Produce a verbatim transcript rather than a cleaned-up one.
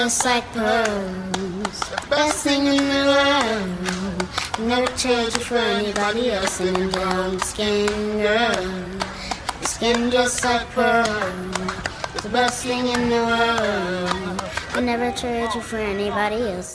Just like pearls, the best thing in the world. Never trade you for anybody else. And down skin, girl, your skin just like pearls, the best thing in the world. I never trade you for anybody else.